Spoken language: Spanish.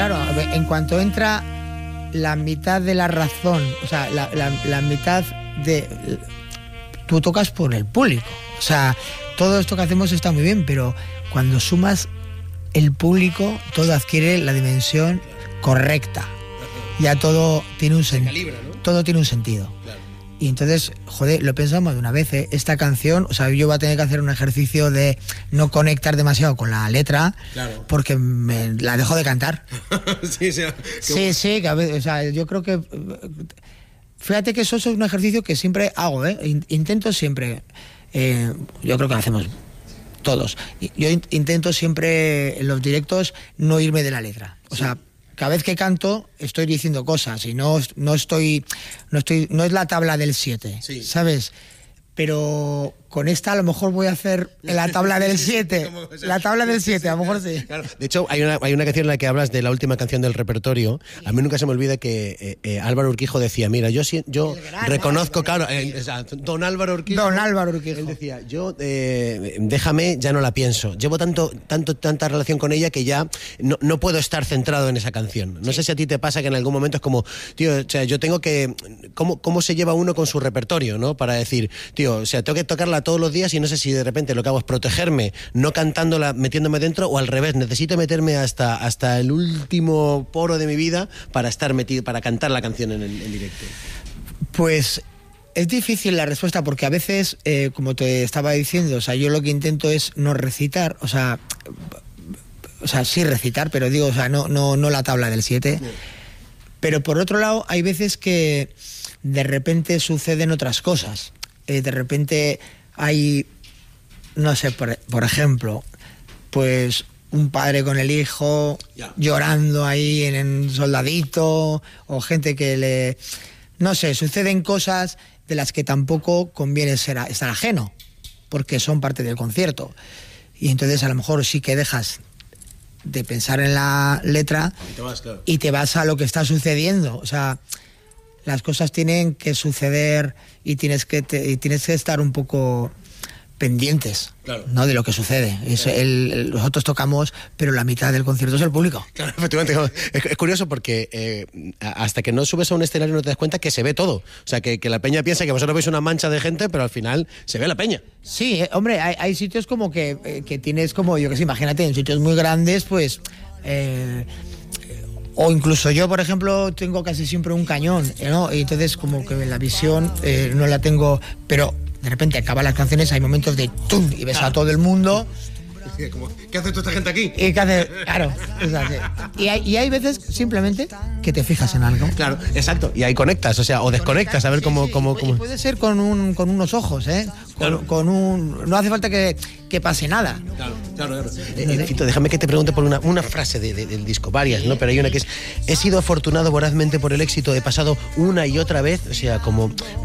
claro, en cuanto entra la mitad de la razón, o sea, la mitad de... Tú tocas por el público. O sea, todo esto que hacemos está muy bien, pero cuando sumas el público, todo adquiere la dimensión correcta. Ya todo tiene un sentido. Todo tiene un sentido. Claro. Y entonces, joder, lo he pensado más de una vez, ¿eh? Esta canción, o sea, yo voy a tener que hacer un ejercicio de no conectar demasiado con la letra, claro, porque me la dejo de cantar. Sí, que a veces, o sea, yo creo que... Fíjate que eso es un ejercicio que siempre hago, ¿eh? Intento siempre, yo creo que lo hacemos todos, yo intento siempre en los directos no irme de la letra. O sea, cada vez que canto estoy diciendo cosas y no es la tabla del 7, sí, ¿sabes? Pero con esta a lo mejor voy a hacer la tabla del 7. La tabla del 7, a lo mejor sí. Claro. De hecho, hay una canción en la que hablas de la última canción del repertorio. A mí nunca se me olvida que Álvaro Urquijo decía, mira, yo reconozco, claro, don Álvaro Urquijo. Don Álvaro Urquijo. Él decía, yo, déjame, ya no la pienso. Llevo tanta relación con ella que ya no puedo estar centrado en esa canción. No sé si a ti te pasa que en algún momento es como, tío, o sea, yo tengo que... ¿Cómo se lleva uno con su repertorio, no? Para decir, tío, o sea, tengo que tocarla todos los días y no sé si de repente lo que hago es protegerme, no cantándola, metiéndome dentro, o al revés, necesito meterme hasta el último poro de mi vida para estar metido, para cantar la canción en directo. Pues es difícil la respuesta porque a veces, como te estaba diciendo, o sea, yo lo que intento es no recitar, o sea, sí recitar, pero digo, o sea, no la tabla del 7. Sí. Pero por otro lado, hay veces que de repente suceden otras cosas. De repente hay, no sé, por ejemplo, pues un padre con el hijo llorando ahí en Soldadito, o gente que no sé, suceden cosas de las que tampoco conviene estar ajeno, porque son parte del concierto. Y entonces a lo mejor sí que dejas de pensar en la letra y te vas a lo que está sucediendo. O sea, las cosas tienen que suceder y tienes que estar un poco pendientes, claro, ¿no?, de lo que sucede. Claro. Nosotros tocamos, pero la mitad del concierto es el público. Claro, efectivamente. Es curioso porque hasta que no subes a un escenario no te das cuenta que se ve todo. O sea, que la peña piensa que vosotros veis una mancha de gente, pero al final se ve la peña. Sí, hombre, hay sitios como que tienes como, yo que sé, imagínate, en sitios muy grandes, pues... o incluso yo, por ejemplo, tengo casi siempre un cañón, ¿no? Y entonces como que la visión no la tengo, pero de repente acaban las canciones, hay momentos de ¡tum! Y ves a todo el mundo. ¿Qué hace toda esta gente aquí? Y claro, y hay veces simplemente que te fijas en algo. Claro, exacto. Y ahí conectas, o sea, o desconectas, a ver cómo... Y puede ser con unos ojos, ¿eh? Claro. No hace falta que pase nada. Claro. Fito, déjame que te pregunte por una frase del disco, varias, ¿no? Pero hay una que es: he sido afortunado vorazmente por el éxito, he pasado una y otra vez, o sea, como